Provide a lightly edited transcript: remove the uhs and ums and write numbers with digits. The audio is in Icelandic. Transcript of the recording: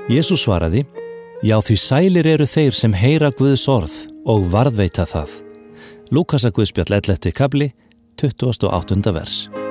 Jesús svaraði: Já, því sælir eru þeir sem heyra Guðs orð og varðveita það. Lúkasarguðspjall 11. kafli, 28. vers.